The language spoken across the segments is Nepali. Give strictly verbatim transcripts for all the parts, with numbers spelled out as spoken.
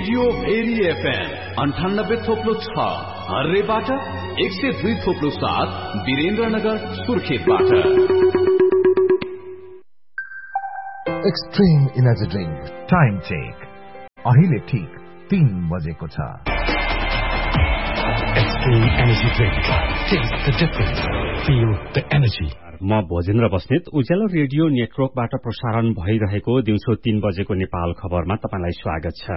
रेडियो भेरी एफएम अन्ठानब्बे थोप्लो छ हर्रेबाट एक सय दुई थोप्लो सात Birendranagar सुर्खेतबाट। Extreme energy drink time check अहिले ठिक तीन बजेको छ। Extreme energy drink, test the difference, feel the energy. म भोजेन्द्र बस्नेत उज्यालो रेडियो नेटवर्कबाट प्रसारण भइरहेको दिउँसो तीन बजेको नेपाल खबरमा तपाईलाई स्वागत छ।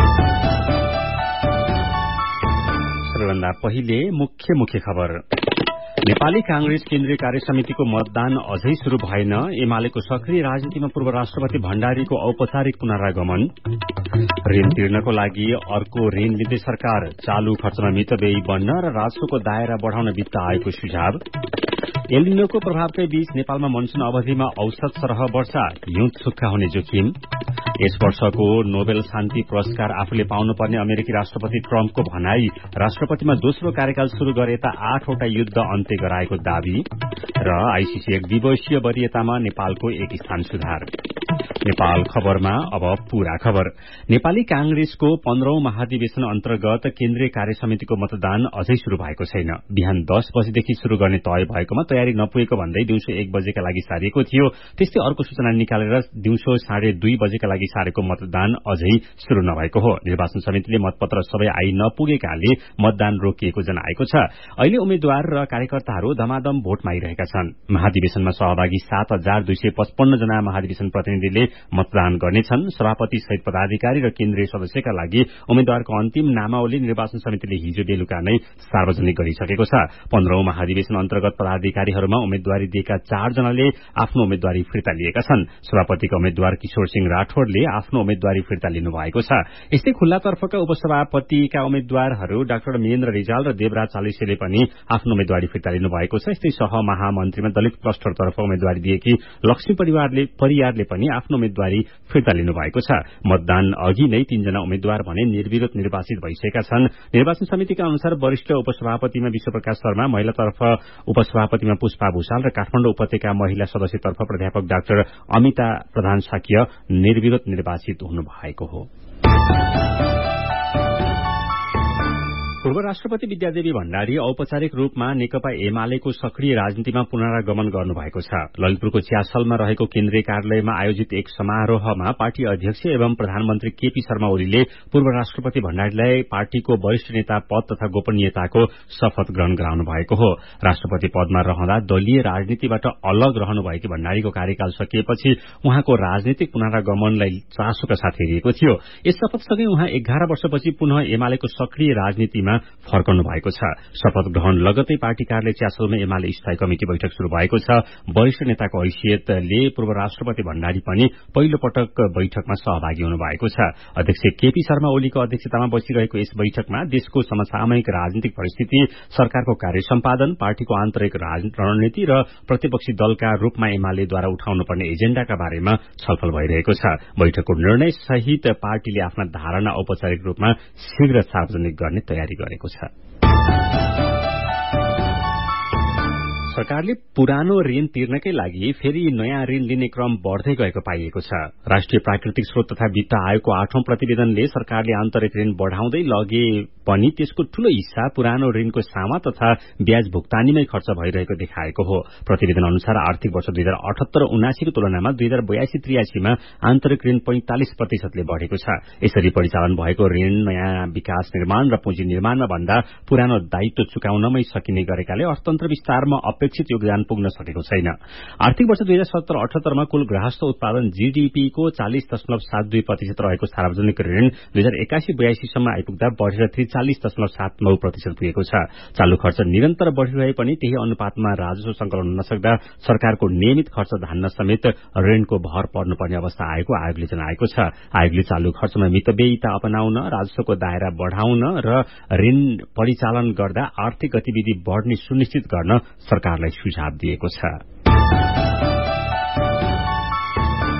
सबैभन्दा पहिले मुख्य मुख्य खबर। नेपाली कांग्रेस केन्द्रीय कार्य समितिको मतदान अझै शुरू भएन। एमालेको सक्रिय राजनीतिमा पूर्व राष्ट्रपति भण्डारीको औपचारिक पुनरागमन। ऋण तिर्नको लागि अर्को ऋण लिँदै सरकार, चालू खर्चमा मितव्ययी बन्न र राजस्वको दायरा बढ़ाउन वित्त आयोगको सुझाव। एलिनोको प्रभावकै बीच नेपालमा मनसून अवधिमा औसत सरह वर्षा, हिउँ सुक्खा हुने जोखिम। यस वर्षको नोबेल शान्ति पुरस्कार आफूले पाउनुपर्ने अमेरिकी राष्ट्रपति ट्रम्पको भनाई, राष्ट्रपतिमा दोस्रो कार्यकाल शुरू गरेता आठवटा युद्ध अन्त्य गराएको दावी। र आईसीसी एक दिवसीय वरीयतामा नेपालको एक स्थान सुधार। नेपाल खबरमा अब पूरा खबर। नेपाली कांग्रेसको पन्ध्रौं महाधिवेशन अन्तर्गत केन्द्रीय कार्य समितिको मतदान अझै शुरू भएको छैन। बिहान दस बजेदेखि शुरू गर्ने तय भएकोमा तयारी नपुगेको भन्दै दिउँसो एक बजेका लागि सारिएको थियो। त्यस्तै अर्को सूचना निकालेर दिउँसो साढे दुई बजेका लागि सारेको मतदान अझै शुरू नभएको हो। निर्वाचन समितिले मतपत्र सबै आई नपुगेकाले मतदान रोकिएको जनाएको छ। अहिले उम्मेद्वार र कार्यकर्ताहरू धमाधम भोट मागिरहेका छन्। महाधिवेशनमा सहभागी सात हजार दुई सय पचपन्न जना महाधिवेशन प्रतिनिधिले मतदान गर्नेछन्। सभापति सहित पदाधिकारी र केन्द्रीय सदस्यका लागि उम्मेद्वारको अन्तिम नामावली निर्वाचन समितिले हिजो बेलुका नै सार्वजनिक गरिसकेको छ। पन्ध्रौं महाधिवेशन अन्तर्गत पदाधिकारीहरूमा उम्मेद्वारी दिएका चार जनाले आफ्नो उम्मेद्वारी फिर्ता लिएका छन्। सभापतिका उम्मेद्वार किशोर सिंह राठौड़ले आफ्नो उम्मेद्वारी फिर्ता लिनु भएको छ। यस्तै खुल्लातर्फका उपसभापतिका उम्मेद्वारहरू डाक्टर महेन्द्र रिजाल र देवराज चालिसेले पनि आफ्नो उम्मेद्वारी फिर्ता लिनु भएको छ। यस्तै सह महामन्त्रीमा दलित क्लस्टरतर्फ उम्मेद्वारी दिएकी लक्ष्मी परिवारले परियारले पनि आफ्नो उम्मेद्वारी फिर्ता लिनु भएको छ। मतदान अघि नै तीनजना उम्मेद्वार भने निर्विरोध निर्वाचित भइसकेका छन्। निर्वाचन समितिका अनुसार वरिष्ठ उपसभापतिमा विश्वप्रकाश शर्मा, महिलातर्फ उपसभापतिमा पुष्पा भूषाल र काठमाडौँ उपत्यका महिला सदस्यतर्फ प्राध्यापक डाक्टर अमिता प्रधान साक्य निर्विरोध निर्वाचित हुनु भएको हो। पूर्व राष्ट्रपति विद्यादेवी भण्डारी औपचारिक रूपमा नेकपा एमालेको सक्रिय राजनीतिमा पुनरागमन गर्नुभएको छ। ललितपुरको चियासलमा रहेको केन्द्रीय कार्यालयमा आयोजित एक समारोहमा पार्टी अध्यक्ष एवं प्रधानमन्त्री केपी शर्मा ओलीले पूर्व राष्ट्रपति भण्डारीलाई पार्टीको वरिष्ठ नेता पद तथा गोपनीयताको शपथ ग्रहण गराउनु भएको हो। राष्ट्रपति पदमा रहँदा दलीय राजनीतिबाट अलग रहनुभएकी भण्डारीको कार्यकाल सकिएपछि उहाँको राजनीतिक पुनरागमनलाई चासोका साथ हेरिएको थियो। यस शपथसँगै उहाँ एघार वर्षपछि पुनः एमालेको सक्रिय राजनीतिमा फर्कनु भएको छ। शपथ ग्रहण लगतै पार्टी कार्यालय चियासलमा एमाले स्थायी कमिटी बैठक शुरू भएको छ। वरिष्ठ नेताको हैसियतले पूर्व राष्ट्रपति भण्डारी पनि पहिलो पटक बैठकमा सहभागी हुनु भएको छ। अध्यक्ष केपी शर्मा ओलीको अध्यक्षतामा बसिरहेको यस बैठकमा देशको समसामयिक राजनीतिक परिस्थिति, सरकारको कार्य सम्पादन, पार्टीको आन्तरिक रणनीति र प्रतिपक्षी दलका रूपमा एमालेद्वारा उठाउनुपर्ने एजेण्डाका बारेमा छलफल भइरहेको छ। बैठकको निर्णय सहित पार्टीले आफ्ना धारणा औपचारिक रूपमा शीघ्र सार्वजनिक गर्ने तयारी गरेको छ। सरकारले पुरानो ऋण तिर्नकै लागि फेरि नयाँ ऋण लिने क्रम बढ़दै गएको पाइएको छ। राष्ट्रिय प्राकृतिक स्रोत तथा वित्त आयोगको आठौं प्रतिवेदनले सरकारले आन्तरिक ऋण बढ़ाउँदै लगे पनि त्यसको ठूलो हिस्सा पुरानो ऋणको सामा तथा ब्याज भुक्तानीमै खर्च भइरहेको देखाएको हो। प्रतिवेदन अनुसार आर्थिक वर्ष दुई हजार अठहत्तर उनासीको तुलनामा दुई हजार बयासी त्रियासीमा आन्तरिक ऋण पैंतालिस प्रतिशतले बढ़ेको छ। यसरी परिचालन भएको ऋण नयाँ विकास निर्माण र पुँजी निर्माणमा भन्दा पुरानो दायित्व चुकाउनमै सकिने गरेकाले अर्थतन्त्र विस्तारमा अपेक्षित योगदान पुग्न सकेको छैन। आर्थिक वर्ष दुई हजार सत्तर अठहत्तरमा कुल गृहस्थ उत्पादन जीडीपीको चालिस दशमलव सात दुई प्रतिशत रहेको सार्वजनिक ऋण दुई हजार एकासी बयासीसम्म आइपुग्दा बढ़ेर त्रिचालिस दशमलव सात नौ प्रतिशत पुगेको छ। चालू खर्च निरन्तर बढ़िरहे पनि त्यही अनुपातमा राजस्व संकलन हुन नसक्दा सरकारको नियमित खर्च धान्न समेत ऋणको भर पर्नुपर्ने अवस्था आएको आयोगले जनाएको छ। आयोगले चालू खर्चमा मितव्ययिता अपनाउन, राजस्वको दायरा बढ़ाउन र ऋण परिचालन गर्दा आर्थिक गतिविधि बढ़ने सुनिश्चित गर्न सरकारलाई सुझाव दिएको छ।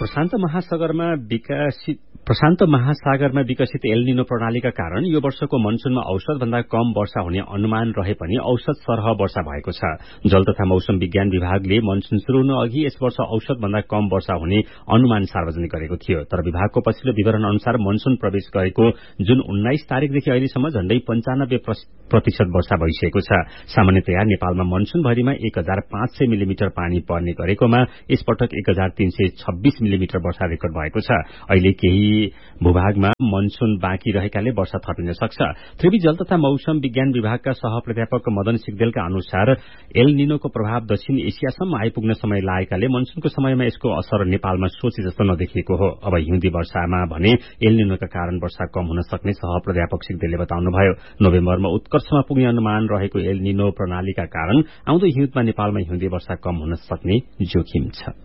प्रशान्त महासागरमा विकसित प्रशान्त महासागरमा विकसित एल निनो प्रणालीका कारण यो वर्षको मनसूनमा औसत भन्दा कम वर्षा हुने अनुमान रहे पनि औसत सरह वर्षा भएको छ। जल तथा मौसम विज्ञान विभागले मनसून शुरू हुन अघि यस वर्ष औसत भन्दा कम वर्षा हुने अनुमान सार्वजनिक गरेको थियो। तर विभागको पछिल्लो विवरण अनुसार मनसून प्रवेश गरेको जुन उन्नाइस तारिकदेखि अहिलेसम्म झण्डै पञ्चानब्बे प्रतिशत वर्षा भइसकेको छ। सामान्यतया नेपालमा मनसूनभरिमा एक हजार पाँच सय मिलिमिटर पानी पर्ने गरेकोमा यसपटक एक हजार तीन सय छब्बीस मिलिमिटर वर्षा रेकर्ड भएको छ। अहिले केही भूभागमा मनसून बाँकी रहेकाले वर्षा थपिन सक्छ। त्रिवी जल तथा मौसम विज्ञान विभागका सह प्राध्यापक मदन सिग्देलका अनुसार एल निनोको प्रभाव दक्षिण एसियासम्म आइपुग्न समय लागेकाले मनसूनको समयमा यसको असर नेपालमा सोचे जस्तो नदेखिएको हो। अब हिउँदी वर्षामा भने एल निनोका कारण वर्षा कम हुन सक्ने सह प्राध्यापक सिग्देलले बताउनुभयो। नोभेम्बरमा उत्कर्षमा पुग्ने अनुमान रहेको एल निनो प्रणालीका कारण आउँदो हिउँदमा नेपालमा हिउँदी वर्षा कम हुन सक्ने जोखिम छ।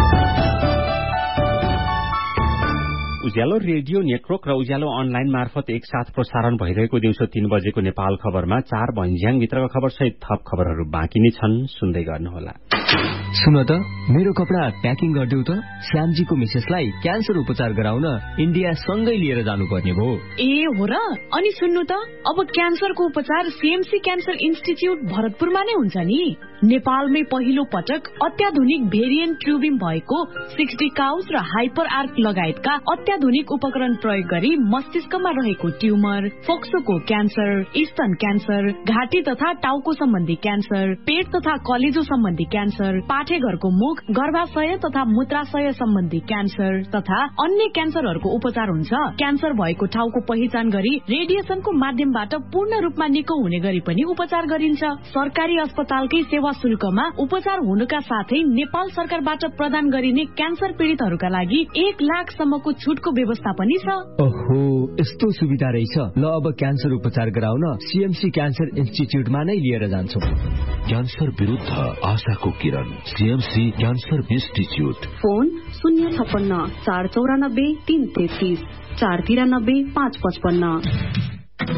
उज्यालो रेडियो नेटवर्क र उज्यालो अनलाइन मार्फत एकसाथ प्रसारण भइरहेको दिउँसो तीन बजेको नेपाल खबरमा चार भन्ज्याङ भित्रका खबर सहित थप खबरहरू बाँकी नै छन्, सुन्दै गर्नुहोला। सुन त, मेरो कपडा प्याकिङ गरिदेऊ त। श्यामजीको मिसेसलाई क्यान्सर उपचार गराउन इन्डिया सँगै लिएर जानुपर्ने भयो। ए हो र? अनि सुन्नु त, अब क्यान्सरको उपचार सीएमसी क्यान्सर इन्स्टिच्युट भरतपुरमा नै हुन्छ नि। नेपालमै पहिलो पटक अत्याधुनिक भेरिएन्ट ट्युबिङ भएको सिक्सटी काउज र हाइपर आर्क लगायतका अत्याधुनिक उपकरण प्रयोग गरी मस्तिष्कमा रहेको ट्युमर, फोक्सोको क्यान्सर, स्तन क्यान्सर, घाँटी तथा टाउको सम्बन्धी क्यान्सर, पेट तथा कलेजो सम्बन्धी क्यान्सर, पाठेघरको मुख, गर्भाशय तथा मूत्राशय सम्बन्धी क्यान्सर तथा अन्य क्यान्सरहरूको उपचार हुन्छ। क्यान्सर भएको ठाउँको पहिचान गरी रेडिएसनको माध्यमबाट पूर्ण रूपमा निको हुने गरी पनि उपचार गरिन्छ। सरकारी अस्पतालकै सेवा शुल्कमा उपचार हुनुका साथै नेपाल सरकारबाट प्रदान गरिने क्यान्सर पीड़ितहरूका लागि एक लाखसम्मको छुटको व्यवस्था पनि छ। ओहो, यस्तो सुविधा रहेछ। ल, अब क्यान्सर उपचार गराउन सीएमसी क्यान्सर इन्स्टिच्युटमा नै लिएर जान्छौँ। क्यान्सर विरुद्ध आशाको किरण, सीएमसी क्यान्सर इन्स्टिच्युट। फोन शून्य छप्पन्न चार चौरानब्बे तीन तेत्तीस चार तिरानब्बे पाँच पचपन्न।